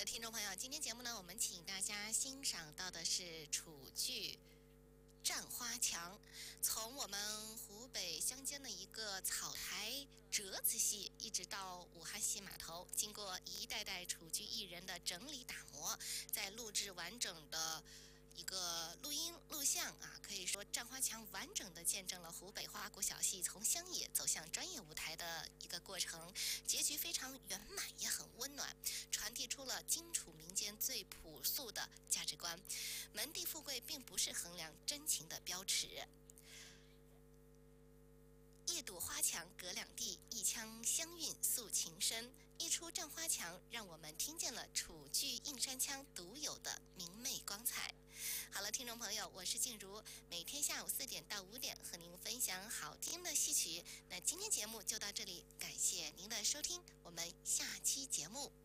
的，听众朋友，今天节目呢，我们请大家欣赏到的是楚剧战花墙，从我们湖北乡间的一个草台折子戏，一直到武汉戏码头，经过一代代楚剧艺人的整理打磨，再录制完整的一个录音录像啊，可以说战花墙完整的见证了湖北花鼓小戏从乡野走向专业舞台的一个过程，结局非常圆满，也很温暖，传递出了荆楚民间最朴素的价值观。门第富贵并不是衡量真情的标尺。一堵花墙隔两地，一腔香韵诉情深。一出战花墙，让我们听见了楚剧映山腔独有的明媚光彩。好了，听众朋友，我是静茹，每天下午4点到5点和您分享好听的戏曲。那今天节目就到这里，感谢您的收听，我们下期节目